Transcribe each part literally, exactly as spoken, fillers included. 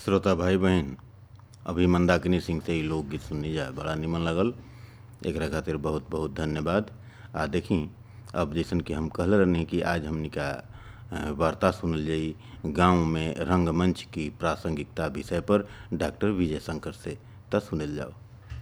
श्रोता भाई बहन, अभी मंदाकिनी सिंह से ही लोकगीत सुननी जाए, बड़ा निमन लगल। एकरा खातिर बहुत बहुत धन्यवाद। आ देखी अब जैसन कि हम कहल रहनी कि आज हमनी का वार्ता सुनल जाई गांव में रंगमंच की प्रासंगिकता विषय पर डॉक्टर विजय शंकर से। त सुनल जाओ।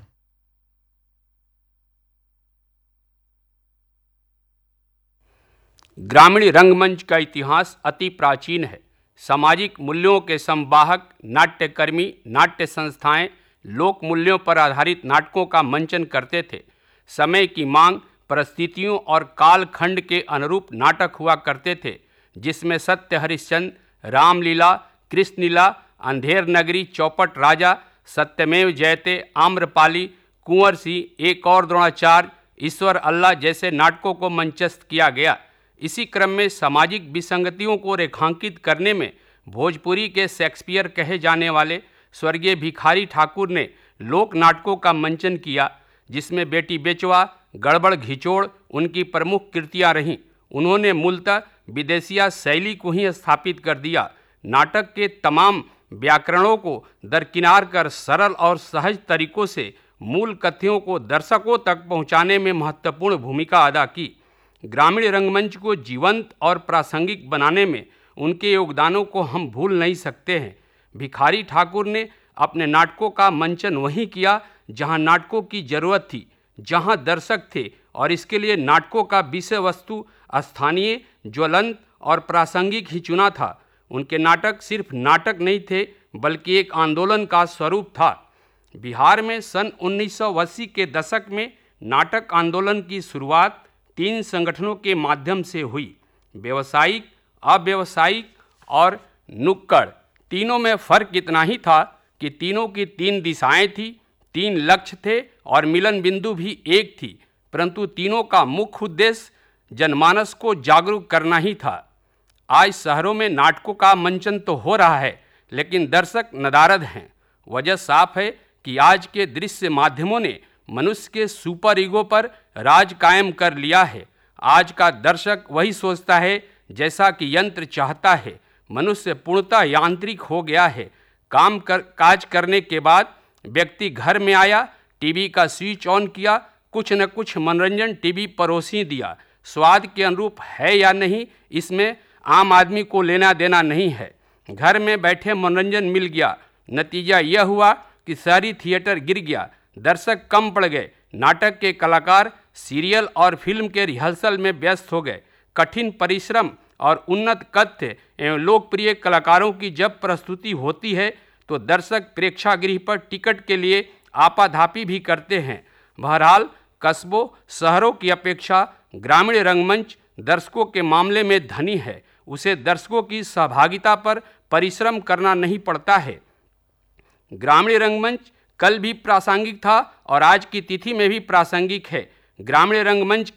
ग्रामीण रंगमंच का इतिहास अति प्राचीन है। सामाजिक मूल्यों के संवाहक नाट्यकर्मी नाट्य संस्थाएं लोक मूल्यों पर आधारित नाटकों का मंचन करते थे। समय की मांग, परिस्थितियों और कालखंड के अनुरूप नाटक हुआ करते थे, जिसमें सत्य हरिश्चंद्र, रामलीला, कृष्णलीला, अंधेर नगरी, चौपट राजा, सत्यमेव जयते, आम्रपाली, कुंवर सिंह, एक और द्रोणाचार्य, ईश्वर अल्लाह जैसे नाटकों को मंचस्थ किया गया। इसी क्रम में सामाजिक विसंगतियों को रेखांकित करने में भोजपुरी के शेक्सपियर कहे जाने वाले स्वर्गीय भिखारी ठाकुर ने लोक नाटकों का मंचन किया, जिसमें बेटी बेचवा, गड़बड़ घिचोड़ उनकी प्रमुख कृतियां रहीं। उन्होंने मूलतः विदेशिया शैली को ही स्थापित कर दिया। नाटक के तमाम व्याकरणों को दरकिनार कर सरल और सहज तरीकों से मूल कथ्यों को दर्शकों तक पहुंचाने में महत्वपूर्ण भूमिका अदा की। ग्रामीण रंगमंच को जीवंत और प्रासंगिक बनाने में उनके योगदानों को हम भूल नहीं सकते हैं। भिखारी ठाकुर ने अपने नाटकों का मंचन वहीं किया जहां नाटकों की जरूरत थी, जहां दर्शक थे, और इसके लिए नाटकों का विषय वस्तु स्थानीय, ज्वलंत और प्रासंगिक ही चुना था। उनके नाटक सिर्फ नाटक नहीं थे, बल्कि एक आंदोलन का स्वरूप था। बिहार में सन उन्नीस सौ अस्सी के दशक में नाटक आंदोलन की शुरुआत तीन संगठनों के माध्यम से हुई: व्यवसायिक, अव्यवसायिक और नुक्कड़। तीनों में फर्क इतना ही था कि तीनों की तीन दिशाएं थी, तीन लक्ष्य थे और मिलन बिंदु भी एक थी, परंतु तीनों का मुख्य उद्देश्य जनमानस को जागरूक करना ही था। आज शहरों में नाटकों का मंचन तो हो रहा है, लेकिन दर्शक नदारद हैं। वजह साफ है कि आज के दृश्य माध्यमों ने मनुष्य के सुपर ईगो पर राज कायम कर लिया है। आज का दर्शक वही सोचता है जैसा कि यंत्र चाहता है। मनुष्य पूर्णतः यांत्रिक हो गया है। काम कर काज करने के बाद व्यक्ति घर में आया, टीवी का स्विच ऑन किया, कुछ न कुछ मनोरंजन टीवी परोसी दिया। स्वाद के अनुरूप है या नहीं, इसमें आम आदमी को लेना देना नहीं है। घर में बैठे मनोरंजन मिल गया। नतीजा यह हुआ कि शहरी थिएटर गिर गया, दर्शक कम पड़ गए। नाटक के कलाकार सीरियल और फिल्म के रिहर्सल में व्यस्त हो गए। कठिन परिश्रम और उन्नत कथ्य एवं लोकप्रिय कलाकारों की जब प्रस्तुति होती है तो दर्शक प्रेक्षागृह पर टिकट के लिए आपाधापी भी करते हैं। बहरहाल कस्बों शहरों की अपेक्षा ग्रामीण रंगमंच दर्शकों के मामले में धनी है। उसे दर्शकों की सहभागिता पर परिश्रम करना नहीं पड़ता है। ग्रामीण रंगमंच कल भी प्रासंगिक था और आज की तिथि में भी प्रासंगिक है। ग्रामीण रंगमंच